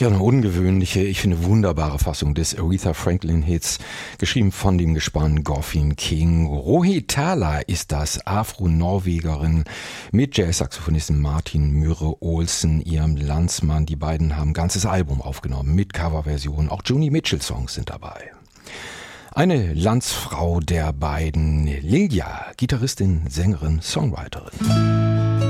Ja, eine ungewöhnliche, ich finde wunderbare Fassung des Aretha Franklin-Hits, geschrieben von dem Gespann Goffin King. Rohit Thala ist das, Afro-Norwegerin mit Jazz-Saxophonistin Martin Myrre-Olsen, ihrem Landsmann. Die beiden haben ein ganzes Album aufgenommen mit Coverversionen. Auch Joni Mitchell-Songs sind dabei. Eine Landsfrau der beiden, Lilja, Gitarristin, Sängerin, Songwriterin.